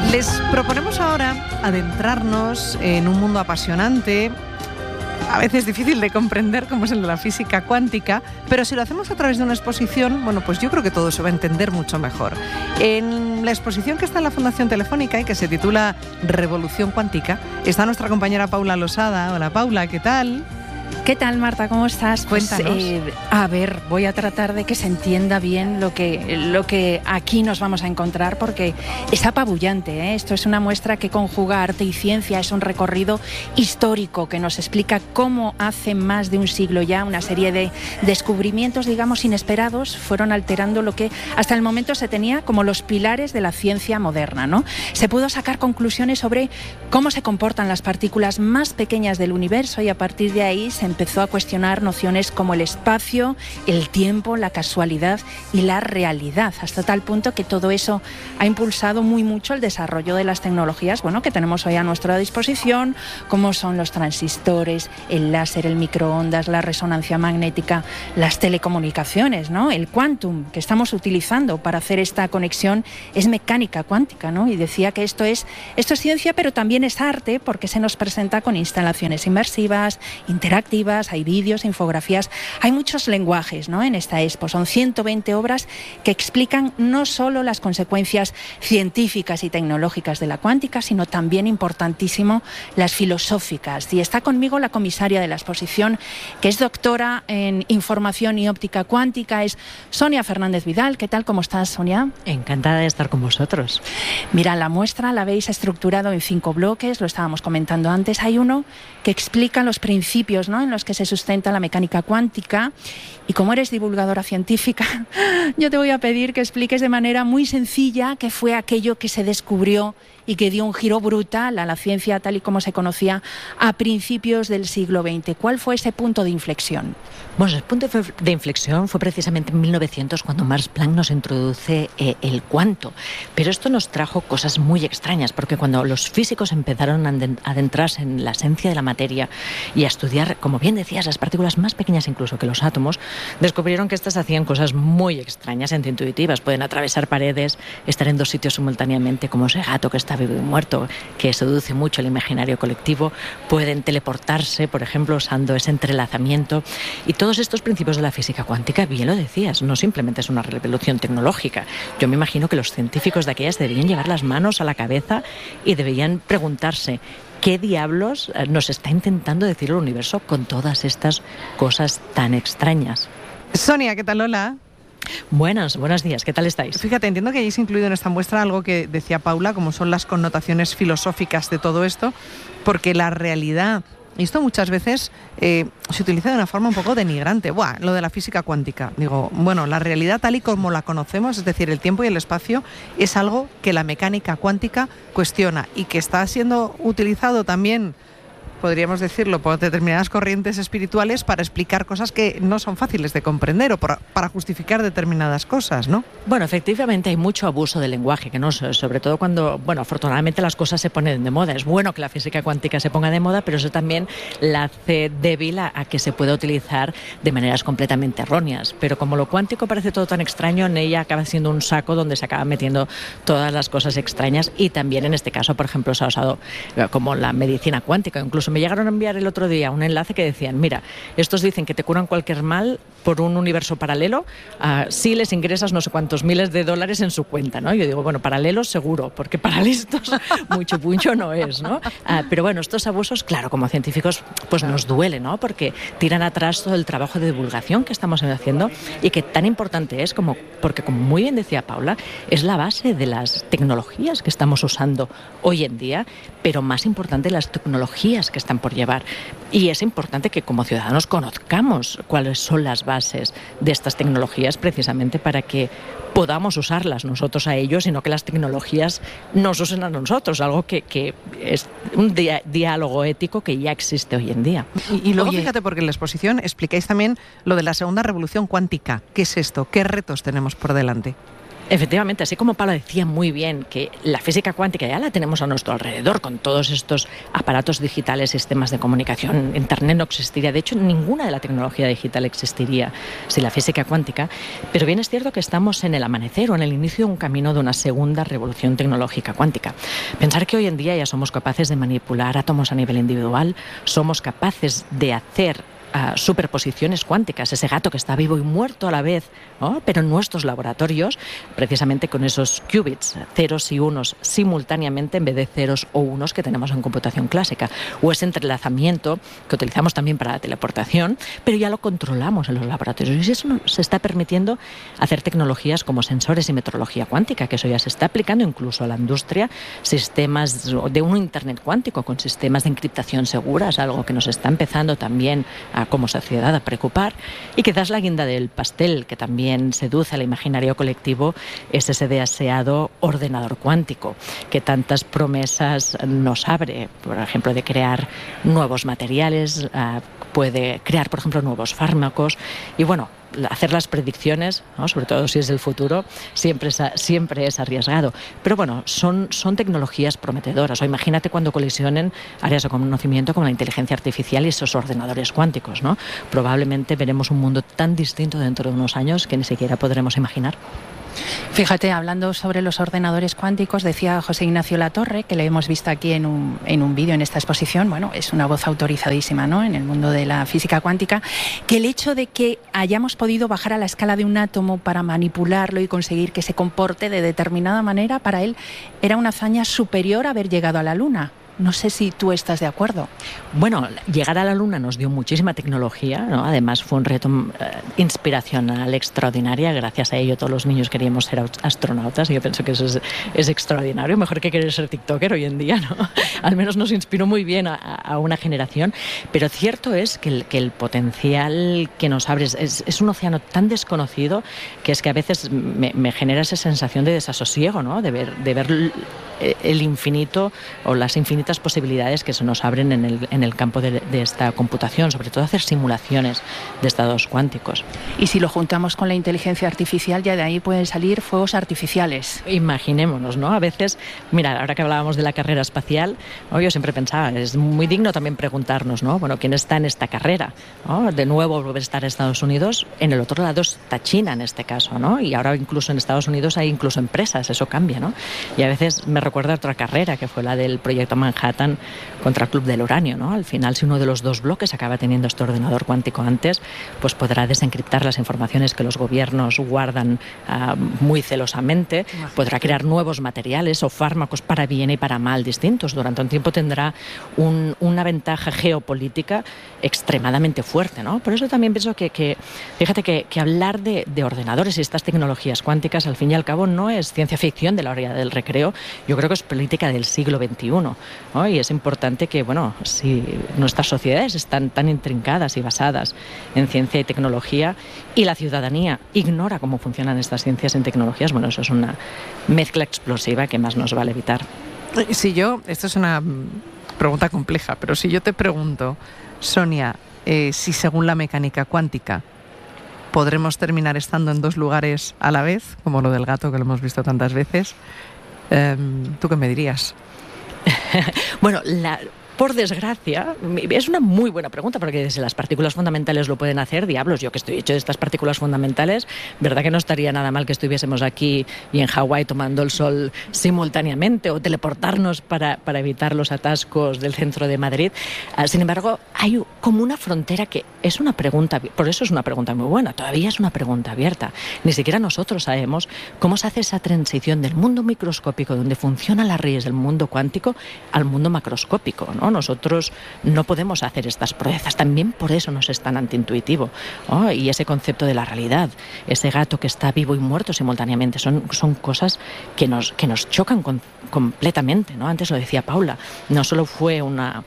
Les proponemos ahora adentrarnos en un mundo apasionante, a veces difícil de comprender, como es el de la física cuántica, pero si lo hacemos a través de una exposición, bueno, pues yo creo que todo se va a entender mucho mejor. En la exposición que está en la Fundación Telefónica y que se titula Revolución Cuántica, está nuestra compañera Paula Losada. Hola Paula, ¿qué tal? ¿Qué tal, Marta? ¿Cómo estás? Cuéntanos. A ver, voy a tratar de que se entienda bien lo que aquí nos vamos a encontrar, porque es apabullante, ¿eh? Esto es una muestra que conjuga arte y ciencia, es un recorrido histórico que nos explica cómo hace más de un siglo ya una serie de descubrimientos, digamos, inesperados fueron alterando lo que hasta el momento se tenía como los pilares de la ciencia moderna, ¿no? Se pudo sacar conclusiones sobre cómo se comportan las partículas más pequeñas del universo y a partir de ahí se empezó a cuestionar nociones como el espacio, el tiempo, la casualidad y la realidad, hasta tal punto que todo eso ha impulsado muy mucho el desarrollo de las tecnologías, bueno, que tenemos hoy a nuestra disposición, como son los transistores, el láser, el microondas, la resonancia magnética, las telecomunicaciones, ¿no? El quantum que estamos utilizando para hacer esta conexión es mecánica cuántica, ¿no? Y decía que esto es ciencia, pero también es arte, porque se nos presenta con instalaciones inmersivas, interactivas, hay vídeos, infografías, hay muchos lenguajes, ¿no? En esta expo son 120 obras que explican no solo las consecuencias científicas y tecnológicas de la cuántica, sino también, importantísimo, las filosóficas. Y está conmigo la comisaria de la exposición, que es doctora en información y óptica cuántica, es Sonia Fernández Vidal. ¿Qué tal? ¿Cómo estás, Sonia? Encantada de estar con vosotros. Mira, la muestra la habéis estructurado en 5 bloques, lo estábamos comentando antes. Hay uno que explica los principios, ¿no?, en los que se sustenta la mecánica cuántica, y como eres divulgadora científica, yo te voy a pedir que expliques de manera muy sencilla qué fue aquello que se descubrió y que dio un giro brutal a la ciencia tal y como se conocía a principios del siglo XX. ¿Cuál fue ese punto de inflexión? Bueno, el punto de inflexión fue precisamente en 1900, cuando Max Planck nos introduce el cuanto. Pero esto nos trajo cosas muy extrañas, porque cuando los físicos empezaron a adentrarse en la esencia de la materia y a estudiar, como bien decías, las partículas más pequeñas incluso que los átomos, descubrieron que estas hacían cosas muy extrañas, intuitivas. Pueden atravesar paredes, estar en 2 sitios simultáneamente, como ese gato que está vivo y muerto, que seduce mucho el imaginario colectivo. Pueden teleportarse, por ejemplo, usando ese entrelazamiento. Y todos estos principios de la física cuántica, bien lo decías, no simplemente es una revolución tecnológica. Yo me imagino que los científicos de aquellas deberían llevar las manos a la cabeza y deberían preguntarse: ¿qué diablos nos está intentando decir el universo con todas estas cosas tan extrañas? Sonia, ¿qué tal? Hola. Buenos días, ¿qué tal estáis? Fíjate, entiendo que hayáis incluido en esta muestra algo que decía Paula, como son las connotaciones filosóficas de todo esto, porque la realidad, y esto muchas veces se utiliza de una forma un poco denigrante. Lo de la física cuántica. Digo, bueno, la realidad tal y como la conocemos, es decir, el tiempo y el espacio, es algo que la mecánica cuántica cuestiona y que está siendo utilizado también, podríamos decirlo, por determinadas corrientes espirituales para explicar cosas que no son fáciles de comprender o para justificar determinadas cosas, ¿no? Bueno, efectivamente hay mucho abuso del lenguaje, que no, sobre todo cuando, bueno, afortunadamente las cosas se ponen de moda. Es bueno que la física cuántica se ponga de moda, pero eso también la hace débil a que se pueda utilizar de maneras completamente erróneas. Pero como lo cuántico parece todo tan extraño, en ella acaba siendo un saco donde se acaban metiendo todas las cosas extrañas, y también en este caso, por ejemplo, se ha usado como la medicina cuántica. Incluso me llegaron a enviar el otro día un enlace que decían: mira, estos dicen que te curan cualquier mal por un universo paralelo si les ingresas no sé cuántos miles de dólares en su cuenta, ¿no? Yo digo, bueno, paralelos seguro, porque para listos mucho no es, ¿no? Pero bueno, estos abusos, claro, como científicos, pues nos duele, ¿no? Porque tiran atrás todo el trabajo de divulgación que estamos haciendo, y que tan importante es porque, como muy bien decía Paula, es la base de las tecnologías que estamos usando hoy en día, pero más importante, las tecnologías que están por llevar. Y es importante que como ciudadanos conozcamos cuáles son las bases de estas tecnologías, precisamente para que podamos usarlas nosotros a ellos, sino que las tecnologías nos usen a nosotros, algo que es un diálogo ético que ya existe hoy en día. Y luego, fíjate, porque en la exposición explicáis también lo de la segunda revolución cuántica. ¿Qué es esto? ¿Qué retos tenemos por delante? Efectivamente, así como Paula decía muy bien que la física cuántica ya la tenemos a nuestro alrededor con todos estos aparatos digitales, sistemas de comunicación, Internet no existiría. De hecho, ninguna de la tecnología digital existiría sin la física cuántica. Pero bien es cierto que estamos en el amanecer o en el inicio de un camino de una segunda revolución tecnológica cuántica. Pensar que hoy en día ya somos capaces de manipular átomos a nivel individual, somos capaces de hacer superposiciones cuánticas, ese gato que está vivo y muerto a la vez, ¿no? Pero en nuestros laboratorios, precisamente con esos qubits, ceros y unos simultáneamente en vez de ceros o unos que tenemos en computación clásica, o ese entrelazamiento que utilizamos también para la teleportación, pero ya lo controlamos en los laboratorios y eso nos está permitiendo hacer tecnologías como sensores y metrología cuántica, que eso ya se está aplicando incluso a la industria, sistemas de un Internet cuántico con sistemas de encriptación seguras, algo que nos está empezando también como sociedad a preocupar, y quizás la guinda del pastel que también seduce al imaginario colectivo es ese deseado ordenador cuántico que tantas promesas nos abre, por ejemplo, de crear nuevos materiales, puede crear, por ejemplo, nuevos fármacos y bueno, hacer las predicciones, ¿no? Sobre todo si es el futuro, siempre es arriesgado. Pero bueno, son tecnologías prometedoras. O imagínate cuando colisionen áreas de conocimiento como la inteligencia artificial y esos ordenadores cuánticos, ¿no? Probablemente veremos un mundo tan distinto dentro de unos años que ni siquiera podremos imaginar. Fíjate, hablando sobre los ordenadores cuánticos, decía José Ignacio Latorre, que le hemos visto aquí en un vídeo en esta exposición, bueno, es una voz autorizadísima, ¿no?, en el mundo de la física cuántica, que el hecho de que hayamos podido bajar a la escala de un átomo para manipularlo y conseguir que se comporte de determinada manera, para él era una hazaña superior a haber llegado a la Luna. No sé si tú estás de acuerdo. Bueno, llegar a la Luna nos dio muchísima tecnología, ¿no? Además fue un reto inspiracional, extraordinario. Gracias a ello todos los niños queríamos ser astronautas y yo pienso que eso es extraordinario. Mejor que querer ser tiktoker hoy en día, ¿no? Al menos nos inspiró muy bien a una generación. Pero cierto es que el potencial que nos abre es un océano tan desconocido que es que a veces me genera esa sensación de desasosiego, ¿no? De ver el infinito o las infinitas posibilidades que se nos abren en el campo de esta computación, sobre todo hacer simulaciones de estados cuánticos. Y si lo juntamos con la inteligencia artificial, ya de ahí pueden salir fuegos artificiales. Imaginémonos, ¿no? A veces, mira, ahora que hablábamos de la carrera espacial, ¿no? Yo siempre pensaba, es muy digno también preguntarnos, ¿no? Bueno, ¿quién está en esta carrera? ¿No? De nuevo vuelve a estar Estados Unidos, en el otro lado está China en este caso, ¿no? Y ahora incluso en Estados Unidos hay incluso empresas, eso cambia, ¿no? Y a veces me recuerda otra carrera que fue la del proyecto Manhattan contra el Club del Uranio, ¿no? Al final, si uno de los dos bloques acaba teniendo este ordenador cuántico antes, pues podrá desencriptar las informaciones que los gobiernos guardan muy celosamente, podrá crear nuevos materiales o fármacos para bien y para mal distintos. Durante un tiempo tendrá una ventaja geopolítica extremadamente fuerte, ¿no? Por eso también pienso que fíjate que hablar de ordenadores y estas tecnologías cuánticas, al fin y al cabo, no es ciencia ficción de la hora del recreo. Yo creo que es política del siglo XXI, ¿no? Y es importante que, bueno, si nuestras sociedades están tan intrincadas y basadas en ciencia y tecnología y la ciudadanía ignora cómo funcionan estas ciencias y tecnologías, bueno, eso es una mezcla explosiva que más nos vale evitar. Esto es una pregunta compleja, pero si yo te pregunto, Sonia, si según la mecánica cuántica podremos terminar estando en dos lugares a la vez, como lo del gato que lo hemos visto tantas veces, ¿tú qué me dirías? Bueno, por desgracia, es una muy buena pregunta, porque si las partículas fundamentales lo pueden hacer, diablos, yo que estoy hecho de estas partículas fundamentales, verdad que no estaría nada mal que estuviésemos aquí y en Hawái tomando el sol simultáneamente o teleportarnos para evitar los atascos del centro de Madrid. Sin embargo, hay como una frontera que es una pregunta, por eso es una pregunta muy buena, todavía es una pregunta abierta. Ni siquiera nosotros sabemos cómo se hace esa transición del mundo microscópico, donde funcionan las redes del mundo cuántico, al mundo macroscópico, ¿no? Nosotros no podemos hacer estas proezas, también por eso nos es tan antiintuitivo, ¿no? Y ese concepto de la realidad, ese gato que está vivo y muerto simultáneamente, son cosas que nos chocan completamente, ¿no? Antes lo decía Paula, no solo fue la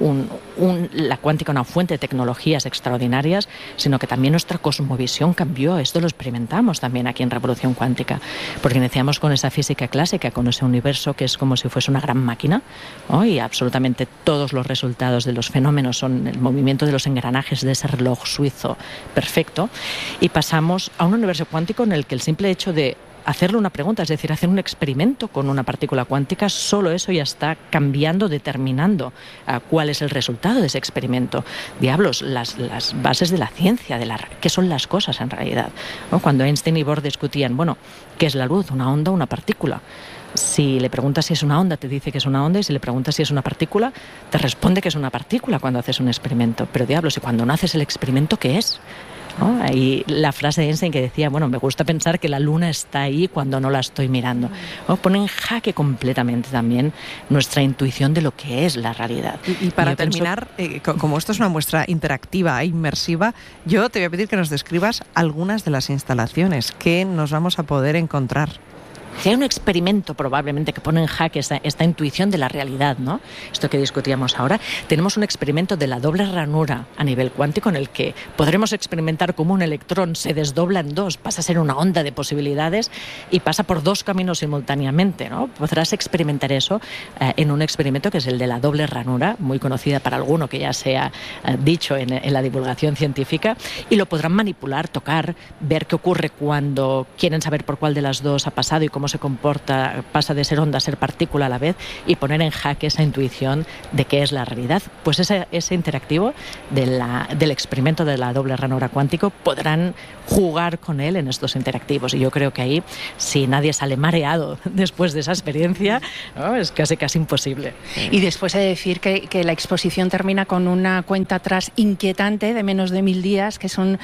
cuántica una fuente de tecnologías extraordinarias, sino que también nuestra cosmovisión cambió. Esto lo experimentamos también aquí en Revolución Cuántica, porque iniciamos con esa física clásica, con ese universo que es como si fuese una gran máquina, ¿no? Y absolutamente todos los resultados de los fenómenos son el movimiento de los engranajes de ese reloj suizo perfecto, y pasamos a un universo cuántico en el que el simple hecho de hacerle una pregunta, es decir, hacer un experimento con una partícula cuántica, solo eso ya está cambiando, determinando cuál es el resultado de ese experimento. Diablos, las bases de la ciencia, qué son las cosas en realidad, ¿no? Cuando Einstein y Bohr discutían, bueno, ¿qué es la luz? ¿Una onda o una partícula? Si le preguntas si es una onda, te dice que es una onda, y si le preguntas si es una partícula, te responde que es una partícula cuando haces un experimento. Pero diablos, y cuando no haces el experimento, ¿qué es? ¿No? Ahí la frase de Einstein que decía, bueno, me gusta pensar que la luna está ahí cuando no la estoy mirando, ¿no? Pone en jaque completamente también nuestra intuición de lo que es la realidad. Y para terminar, como esto es una muestra interactiva e inmersiva, yo te voy a pedir que nos describas algunas de las instalaciones que nos vamos a poder encontrar. Si hay un experimento probablemente que pone en jaque esta intuición de la realidad, ¿no? Esto que discutíamos ahora, tenemos un experimento de la doble ranura a nivel cuántico en el que podremos experimentar cómo un electrón se desdobla en dos, pasa a ser una onda de posibilidades y pasa por dos caminos simultáneamente, ¿no? Podrás experimentar eso en un experimento que es el de la doble ranura, muy conocida para alguno que ya se ha dicho en la divulgación científica, y lo podrán manipular, tocar, ver qué ocurre cuando quieren saber por cuál de las dos ha pasado y cómo se comporta, pasa de ser onda a ser partícula a la vez, y poner en jaque esa intuición de qué es la realidad. Pues ese interactivo del experimento de la doble ranura cuántico podrán jugar con él en estos interactivos, y yo creo que ahí, si nadie sale mareado después de esa experiencia, ¿no? Es casi imposible. Y después he de decir que la exposición termina con una cuenta atrás inquietante de menos de 1000 días, que son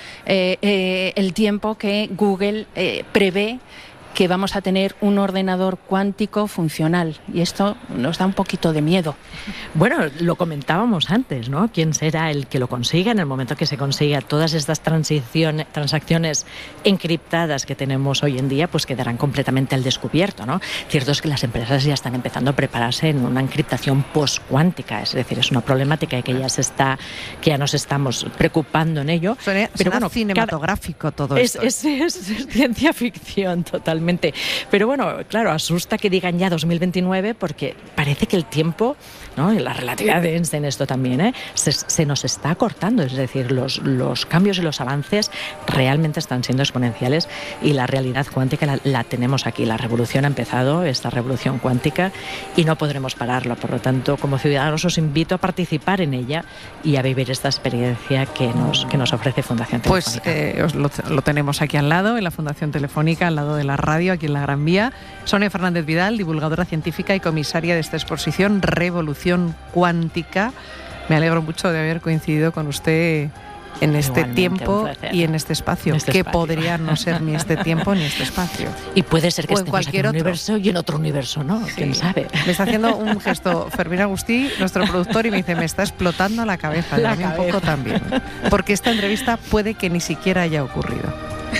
el tiempo que Google prevé que vamos a tener un ordenador cuántico funcional, y esto nos da un poquito de miedo. Bueno, lo comentábamos antes, ¿no? ¿Quién será el que lo consiga en el momento que se consiga? Todas estas transacciones encriptadas que tenemos hoy en día, pues quedarán completamente al descubierto, ¿no? Cierto es que las empresas ya están empezando a prepararse en una encriptación postcuántica, es decir, es una problemática que ya nos estamos preocupando en ello. Pero bueno, cinematográfico todo esto. Es ciencia ficción totalmente. Pero bueno, claro, asusta que digan ya 2029, porque parece que el tiempo, ¿no? La relatividad de Einstein, esto también, se nos está acortando. Es decir, los cambios y los avances realmente están siendo exponenciales, y la realidad cuántica la tenemos aquí. La revolución ha empezado, esta revolución cuántica, y no podremos pararla. Por lo tanto, como ciudadanos os invito a participar en ella y a vivir esta experiencia que nos ofrece Fundación Telefónica. Pues lo tenemos aquí al lado, en la Fundación Telefónica, al lado de la radio, aquí en la Gran Vía. Sonia Fernández Vidal, divulgadora científica y comisaria de esta exposición Revolución Cuántica. Me alegro mucho de haber coincidido con usted en este tiempo y en este espacio, que podría no ser ni este tiempo ni este espacio. Y puede ser que esté en cualquier otro universo y en otro universo, ¿no? Sí. ¿Quién sabe? Me está haciendo un gesto Fermín Agustí, nuestro productor, y me dice, me está explotando la cabeza. Y a mí un poco también. Porque esta entrevista puede que ni siquiera haya ocurrido.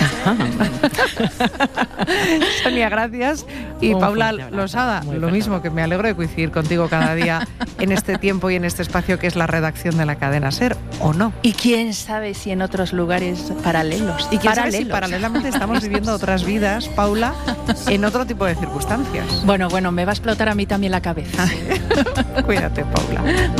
Sonia, gracias. Y Paula Losada, lo mismo, que me alegro de coincidir contigo cada día en este tiempo y en este espacio que es la redacción de la cadena SER, ¿o no? Y quién sabe si en otros lugares paralelos. Y quién sabe si paralelamente estamos viviendo otras vidas, Paula, en otro tipo de circunstancias. Bueno, me va a explotar a mí también la cabeza. Cuídate, Paula.